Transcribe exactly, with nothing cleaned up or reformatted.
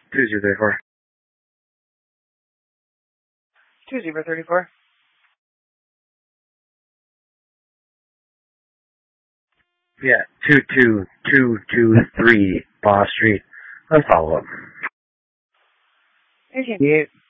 two zero three four. two zero three four. Yeah, two two two two three Boss Street. On follow-up. eighteen eighty-eight.